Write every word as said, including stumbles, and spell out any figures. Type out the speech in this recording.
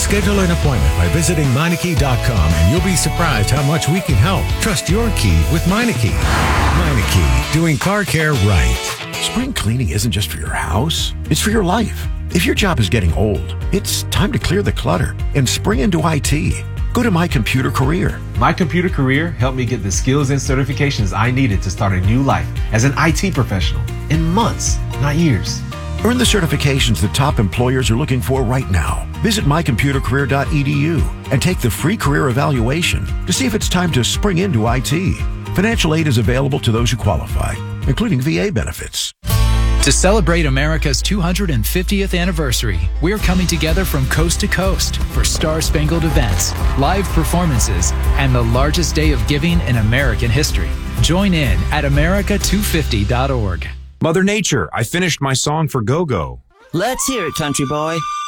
Schedule an appointment by visiting Meineke dot com and you'll be surprised how much we can help. Trust your key with Meineke. Meineke, doing car care right. Spring cleaning isn't just for your house, it's for your life. If your job is getting old, it's time to clear the clutter and spring into I T. Go to My Computer Career. My Computer Career helped me get the skills and certifications I needed to start a new life as an I T professional in months, not years. Earn the certifications the top employers are looking for right now. Visit my computer career dot e d u and take the free career evaluation to see if it's time to spring into I T. Financial aid is available to those who qualify, including V A benefits. To celebrate America's two hundred fiftieth anniversary, we're coming together from coast to coast for star-spangled events, live performances, and the largest day of giving in American history. Join in at america two fifty dot org. Mother Nature, I finished my song for Go-Go. Let's hear it, country boy.